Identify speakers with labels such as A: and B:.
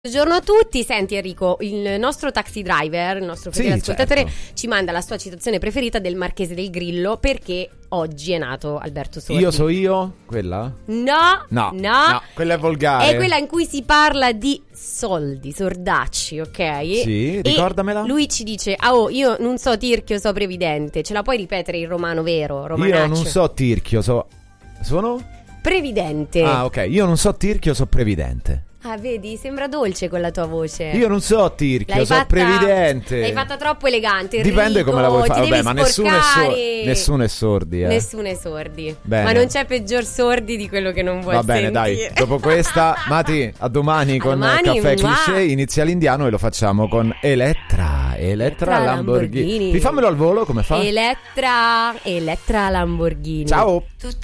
A: Buongiorno a tutti, senti Enrico, il nostro taxi driver, il nostro fedele ascoltatore,
B: certo,
A: ci manda la sua citazione preferita del Marchese del Grillo perché oggi è nato Alberto Sordi.
B: Io so io? Quella?
A: No,
B: quella è volgare.
A: è quella in cui si parla di soldi, sordacci, ok?
B: Sì, ricordamela.
A: E lui ci dice, io non so tirchio, so previdente, ce la puoi ripetere in romano vero, romanaccio?
B: Io non so tirchio, sono?
A: Previdente.
B: Ah, ok, io non so tirchio, so previdente.
A: Ah, vedi, sembra dolce con la tua voce.
B: Io non so tirchio,
A: L'hai
B: so
A: fatta-
B: previdente.
A: L'hai fatta troppo elegante, Enrico.
B: Dipende come la vuoi fare.
A: Ti
B: Vabbè,
A: devi
B: ma nessuno
A: sporcare.
B: è sordi,
A: Nessuno è sordi.
B: Bene.
A: Ma non c'è peggior sordi di quello che non vuoi
B: Va bene,
A: sentire.
B: dai. Dopo questa, Mati, a domani con
A: domani,
B: Caffè
A: mua.
B: Cliché. Inizia l'indiano e lo facciamo con Elettra Lamborghini. Rifammelo al volo, come fa?
A: Elettra Lamborghini.
B: Ciao.